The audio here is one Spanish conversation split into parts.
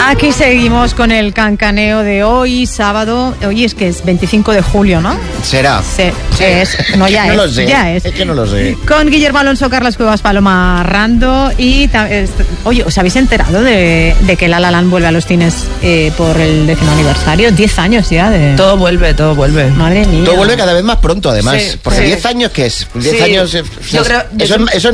Aquí seguimos con el cancaneo de hoy, sábado. Hoy es que es 25 de julio, ¿no? ¿Será? Sí. No, ya no es. Lo sé. Ya es. Es que no lo sé. Con Guillermo Alonso, Carlas Cuevas, Paloma Rando y... Oye, ¿os habéis enterado de que La La Land vuelve a los cines por el 10º aniversario? 10 años ya de... Todo vuelve. Madre mía. Todo vuelve cada vez más pronto, además. Sí, porque sí. 10 años, ¿qué es? 10 Sí. años... Yo creo- eso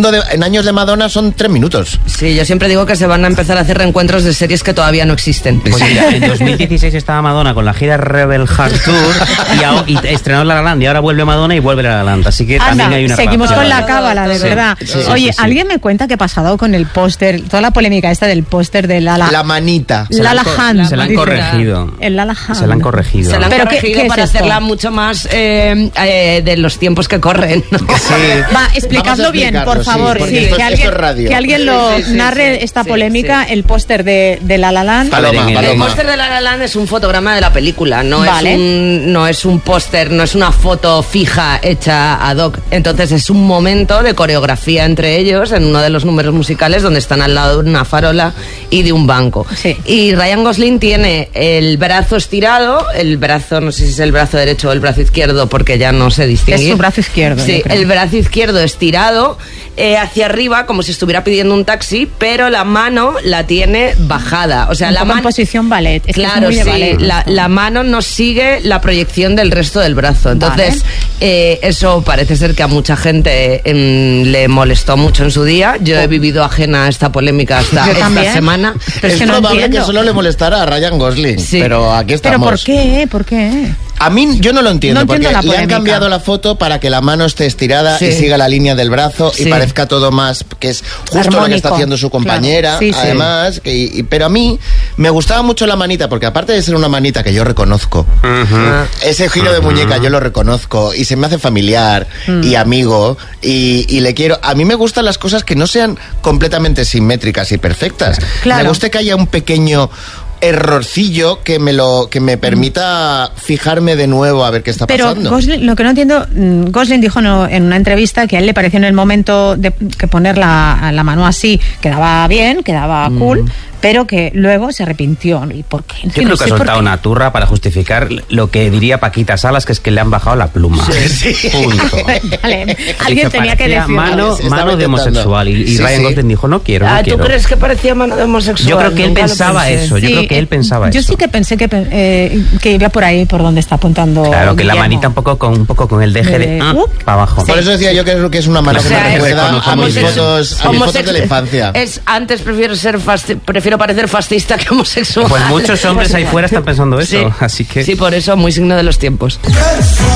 en años de Madonna son 3 minutos. Sí, yo siempre digo que se van a empezar a hacer reencuentros de series que todavía no existen. Pues mira, en 2016 estaba Madonna con la gira Rebel Heart Tour y estrenó La La Land, y ahora vuelve Madonna y vuelve La La Land, así que también hay una seguimos relación. con la cábala, de verdad. Sí, Oye, sí. ¿alguien me cuenta qué ha pasado con el póster, toda la polémica esta del póster de La manita. La La Hand? Se la han dice. corregido. El La La Hand. Se la han corregido. Se la han ¿Pero corregido qué es para esto? hacerla mucho más de los tiempos que corren, ¿no? Va, explicadlo Vamos a bien, por explicarlo, favor. sí, porque Sí, esto que es radio. que alguien lo Sí, narre esta sí, polémica, sí. el póster de La La Land. Paloma. El póster de La La Land es un fotograma de la película, Vale. no es un póster, no es una foto fija hecha ad hoc. Entonces es un momento de coreografía entre ellos en uno de los números musicales donde están al lado de una farola y de un banco. Sí. Y Ryan Gosling tiene el brazo estirado, el brazo, no sé si es el brazo derecho o el brazo izquierdo porque ya no sé distinguir. Es su brazo izquierdo, Sí, yo creo. el brazo izquierdo estirado hacia arriba como si estuviera pidiendo un taxi, pero la mano la tiene bajada. O sea, Un la poco en mano... posición ballet. Es que es Claro, muy de sí, ballet, esto. la mano no sigue la proyección del resto del brazo. Entonces, eso parece ser que a mucha gente le molestó mucho en su día. Yo he vivido ajena a esta polémica hasta Yo esta también. semana. Pero es Es que no probable entiendo. que solo le molestara a Ryan Gosling, Sí. pero aquí ¿Pero estamos. por qué? ¿Por qué? A mí yo no lo entiendo, No entiendo porque la le han polémica. cambiado la foto para que la mano esté estirada Sí. y siga la línea del brazo y Sí. parezca todo más, que es justo lo que Armónico. está haciendo su compañera, Claro. Sí, sí. además, pero a mí me gustaba mucho la manita, porque aparte de ser una manita que yo reconozco, ese giro de muñeca yo lo reconozco y se me hace familiar y amigo y le quiero. A mí me gustan las cosas que no sean completamente simétricas y perfectas. Claro. Me gusta que haya un pequeño errorcillo que me permita fijarme de nuevo a ver qué está Pero pasando. Gosling, lo que no entiendo, Gosling dijo en una entrevista que a él le pareció en el momento de que poner la mano así quedaba bien, quedaba cool, pero que luego se arrepintió. ¿Y por qué? Yo creo que ha soltado una turra para justificar lo que diría Paquita Salas, que es que le han bajado la pluma. Punto. Vale, Y alguien tenía que parecía decirlo. mano Estaba de intentando. homosexual y Sí, Ryan sí. Gosling dijo, no quiero. ¿Tú crees que parecía mano de homosexual? Yo creo que él Nunca lo pensaba pensé. eso. Yo Sí, creo que él pensaba yo eso. sí que pensé que iba por ahí, por donde está apuntando. Claro, que la Guillermo. manita un poco con el deje de para abajo. Por eso decía yo que creo que es una mano O que sea, me es recuerda a mis homosexual. fotos de la infancia. Antes prefiero parecer fascista que homosexual. Pues muchos hombres ahí fuera están pensando eso, Sí. así que... Sí, por eso, muy signo de los tiempos.